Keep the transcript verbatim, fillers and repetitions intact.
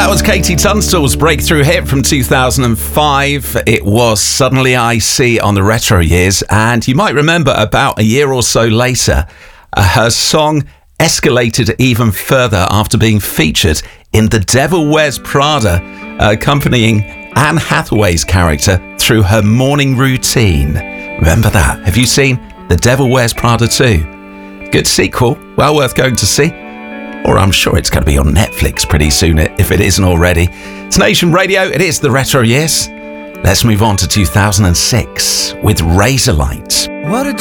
That was Katie Tunstall's breakthrough hit from two thousand five. It was Suddenly I See on the Retro Years, and you might remember about a year or so later, uh, her song escalated even further after being featured in The Devil Wears Prada, accompanying Anne Hathaway's character through her morning routine. Remember that? Have you seen The Devil Wears Prada two? Good sequel, well worth going to see. Or I'm sure it's going to be on Netflix pretty soon, if it isn't already. It's Nation Radio, it is the Retro Years. Let's move on to two thousand six with Razorlight. What a